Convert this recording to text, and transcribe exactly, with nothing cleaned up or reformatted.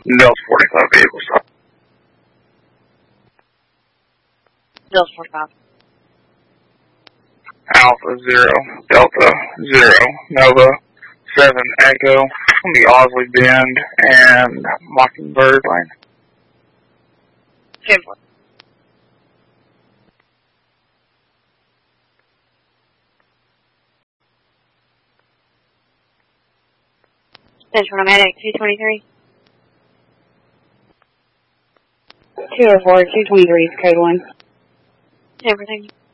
Delta forty-five vehicle stop. Delta forty-five. Alpha zero, Delta zero, Nova seven Echo from the Osley Bend and Mockingbird Lane. ten four. Central Nomadic two twenty-three. two oh four, two twenty-three is code one. Everything.